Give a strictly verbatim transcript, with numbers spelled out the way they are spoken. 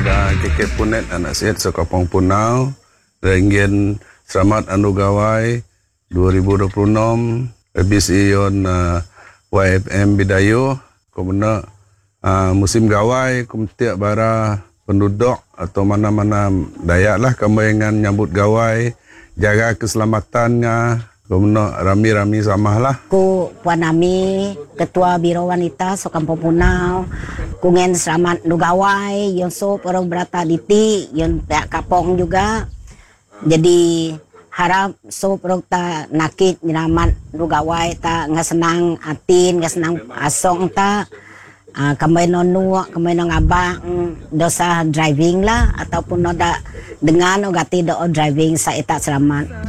da keke punet anak sihat sa Kampung Punau. Renggen selamat anu gawai dua ribu dua puluh enam habis ion uh, Y F M Bidayu kumena uh, musim gawai kumtiak bara penduduk atau mana-mana Dayak lah kemaingan nyambut gawai, jaga keselamatannya, kumena rami-rami samah lah. Ku Puan Ami, Ketua Biro Wanita so Kampung Punau, kungen selamat nu gawai, yon so orang berata diti, yon tak kapong juga. Jadi harap so orang ta nakit nyelamat nu gawai ta nggak senang atin, nggak senang asong ta. Uh, kamay nonu, kamay nong abang dosa driving lah ataupun noda dengan ogati do driving sa ita selamat.